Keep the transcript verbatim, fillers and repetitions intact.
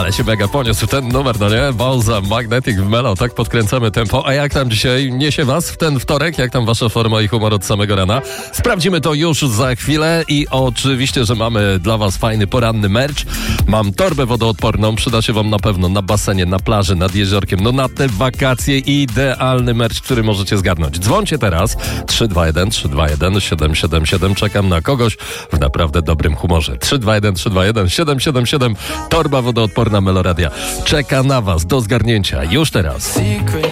Ale się mega poniósł ten numer, no nie? Bowza, Magnetic Melo, tak podkręcamy tempo. A jak tam dzisiaj niesie was w ten wtorek? Jak tam wasza forma i humor od samego rana? Sprawdzimy to już za chwilę i oczywiście, że mamy dla was fajny poranny merch. Mam torbę wodoodporną, przyda się wam na pewno na basenie, na plaży, nad jeziorkiem, no na te wakacje. Idealny merch, który możecie zgarnąć. Dzwońcie teraz trzy dwa jeden trzy dwa jeden siedem siedem siedem. Czekam na kogoś w naprawdę dobrym humorze. trzy dwa jeden trzy dwa jeden siedem siedem siedem. Torba wodoodporna Meloradia czeka na was do zgarnięcia już teraz.